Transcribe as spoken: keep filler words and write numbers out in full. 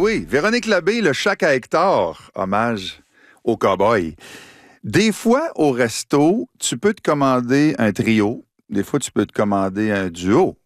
oui, Véronique Labbé, le Chac à Hector, hommage au cow-boy. Des fois, au resto, tu peux te commander un trio. Des fois, tu peux te commander un duo.